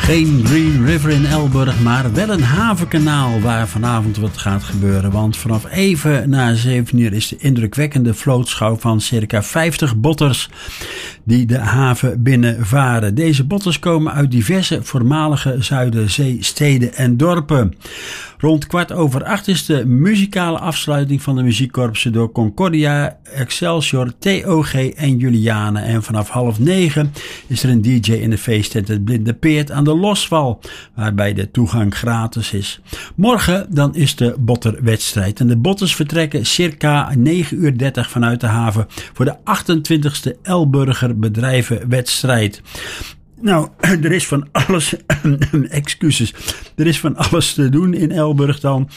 Geen Green River in Elburg, maar wel een havenkanaal waar vanavond wat gaat gebeuren. Want vanaf even na 7 uur is de indrukwekkende vlootschouw van circa 50 botters die de haven binnenvaren. Deze botters komen uit diverse voormalige Zuiderzeesteden en dorpen. Rond 7:15 is de muzikale afsluiting van de muziekkorpsen door Concordia, Excelsior, TOG en Juliane. En vanaf 8:30 is er een DJ in de feesttent Het Blinde Peert aan de Loswal, waarbij de toegang gratis is. Morgen dan is de botterwedstrijd. En de botters vertrekken circa 9:30 vanuit de haven voor de 28e Elburger bedrijvenwedstrijd. Nou, er is van alles, excuses, er is van alles te doen in Elburg dan.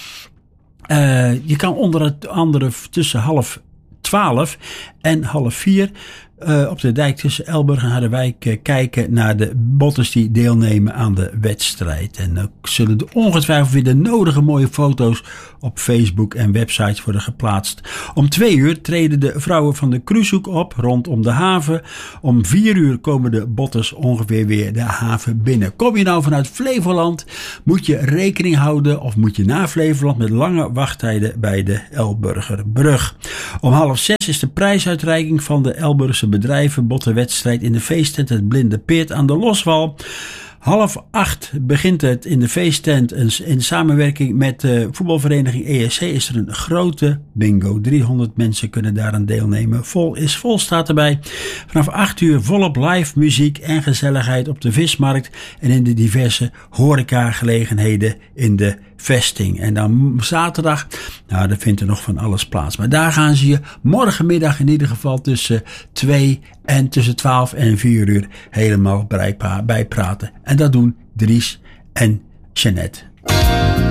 Je kan onder andere tussen 11:30 en 3:30 op de dijk tussen Elburg en Harderwijk kijken naar de botters die deelnemen aan de wedstrijd. En dan zullen er ongetwijfeld weer de nodige mooie foto's op Facebook en websites worden geplaatst. Om 2:00 treden de vrouwen van de cruisehoek op rondom de haven. Om 4:00 komen de botters ongeveer weer de haven binnen. Kom je nou vanuit Flevoland, moet je rekening houden of moet je naar Flevoland met lange wachttijden bij de Elburgerbrug. Om 5:30 is de prijsuitreiking van de Elburgse bedrijvenbottenwedstrijd in de feesttent Het Blinde Peert aan de Loswal. 7:30 begint het in de feesttent. In samenwerking met de voetbalvereniging ESC is er een grote bingo. 300 mensen kunnen daaraan deelnemen. Vol staat erbij. Vanaf 8:00 volop live muziek en gezelligheid op de vismarkt en in de diverse horecagelegenheden in de vesting. En dan zaterdag, nou, daar vindt er nog van alles plaats. Maar daar gaan ze je morgenmiddag in ieder geval tussen 2 en tussen 12 en 4 uur helemaal bij praten. En dat doen Dries en Jeannette.